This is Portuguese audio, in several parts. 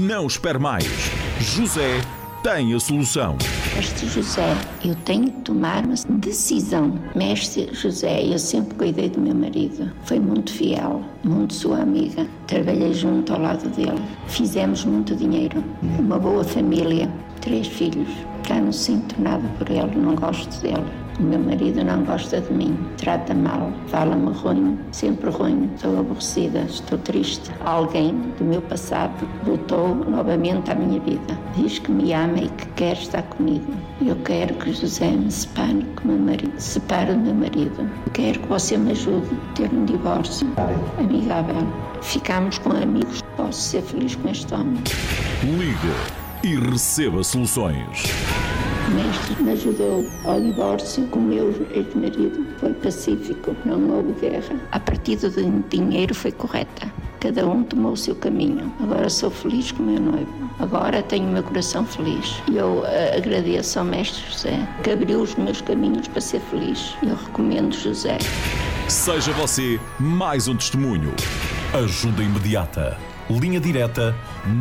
Não espere mais. José tem a solução. Mestre José, eu tenho que tomar uma decisão. Mestre José, eu sempre cuidei do meu marido. Foi muito fiel, muito sua amiga. Trabalhei junto ao lado dele. Fizemos muito dinheiro. Uma boa família. 3 filhos. Já não sinto nada por ele, não gosto dele. O meu marido não gosta de mim, trata mal, fala-me ruim, sempre ruim. Estou aborrecida, estou triste. Alguém do meu passado voltou novamente à minha vida. Diz que me ama e que quer estar comigo. Eu quero que José me separe com o meu marido. Separe o meu marido. Quero que você me ajude a ter um divórcio amigável. Ficamos com amigos. Posso ser feliz com este homem. Liga e receba soluções. O mestre me ajudou ao divórcio com o meu ex-marido. Foi pacífico, não houve guerra. A partida do dinheiro foi correta. Cada um tomou o seu caminho. Agora sou feliz com o meu noivo. Agora tenho o meu coração feliz. E eu agradeço ao mestre José, que abriu os meus caminhos para ser feliz. Eu recomendo José. Seja você mais um testemunho. Ajuda imediata. Linha direta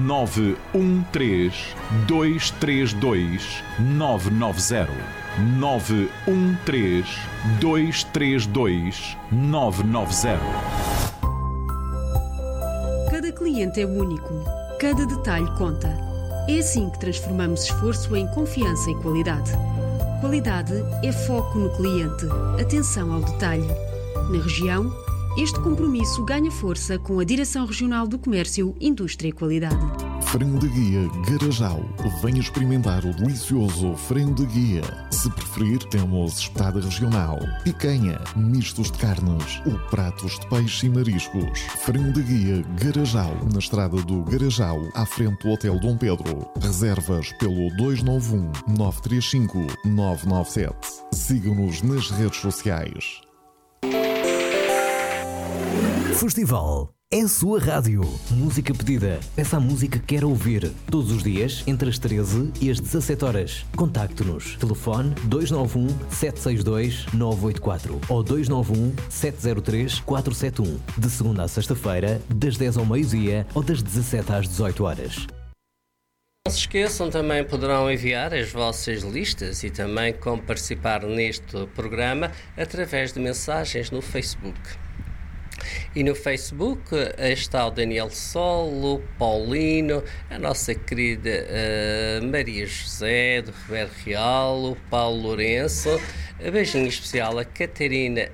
913 232 990. 913 232 990. Cada cliente é único. Cada detalhe conta. É assim que transformamos esforço em confiança e qualidade. Qualidade é foco no cliente. Atenção ao detalhe. Na região, este compromisso ganha força com a Direção Regional do Comércio, Indústria e Qualidade. Frango de guia Garajal. Venha experimentar o delicioso frango de guia. Se preferir, temos espetada regional, picanha, mistos de carnes ou pratos de peixe e mariscos. Frango de guia Garajal, na estrada do Garajal, à frente do Hotel Dom Pedro. Reservas pelo 291 935 997. Siga-nos nas redes sociais. Festival é a sua rádio. Música pedida. Peça a música que quer ouvir. Todos os dias, entre as 13 e as 17 horas. Contacte-nos. Telefone 291 762 984 ou 291 703 471. De segunda a sexta-feira, das 10 ao meio-dia ou das 17 às 18 horas. Não se esqueçam, também poderão enviar as vossas listas e também como participar neste programa através de mensagens no Facebook. E no Facebook está o Daniel Sol, o Paulino, a nossa querida Maria José, do Ribeiro Real, o Paulo Lourenço, beijinho especial a Catarina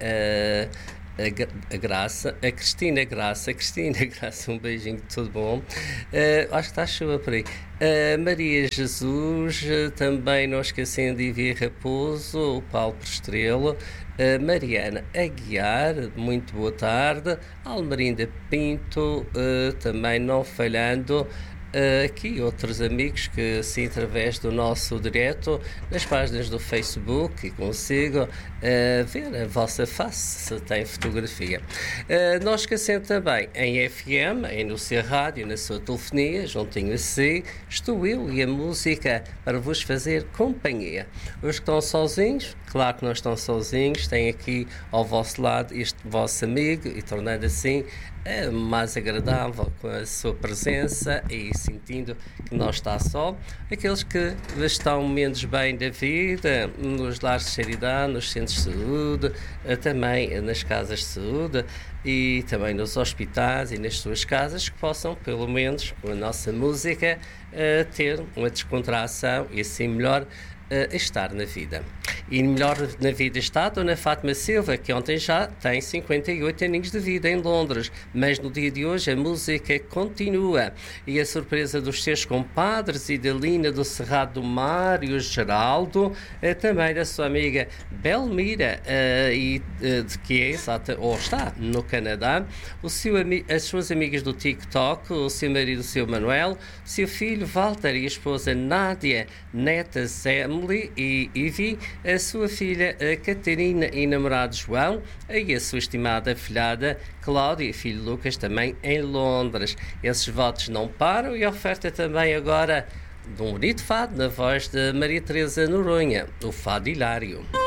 a Graça, a Cristina Graça, um beijinho, tudo bom. Acho que está a chuva por aí. Maria Jesus, também não esquecendo de Ivia Raposo, o Paulo Prestrelo, Mariana Aguiar, muito boa tarde, Almerinda Pinto, também não falhando. Aqui outros amigos que, assim, através do nosso direto, nas páginas do Facebook, e consigo ver a vossa face, se tem fotografia. Não esquecendo também, em FM, em no seu rádio, na sua telefonia, juntinho a si, estou eu e a música para vos fazer companhia. Os que estão sozinhos, claro que não estão sozinhos, têm aqui ao vosso lado este vosso amigo, e tornando assim mais agradável com a sua presença e sentindo que não está só. Aqueles que estão menos bem da vida, nos lares de caridade, nos centros de saúde, também nas casas de saúde e também nos hospitais e nas suas casas, que possam, pelo menos com a nossa música, ter uma descontração e assim melhor estar na vida. E melhor na vida está a Dona Fátima Silva, que ontem já tem 58 aninhos de vida em Londres, mas no dia de hoje a música continua. E a surpresa dos seus compadres e da Lina do Cerrado do Mar e o Geraldo, também da sua amiga Belmira, de que é exata, ou está no Canadá, as suas amigas do TikTok, o seu marido, o seu Manuel, o seu filho Walter e a esposa Nádia, netas Emily e Ivy, a sua filha Catarina e namorado João, e a sua estimada afilhada Cláudia e filho Lucas, também em Londres. Esses votos não param, e a oferta também agora de um bonito fado na voz de Maria Teresa Noronha, o Fado Hilário.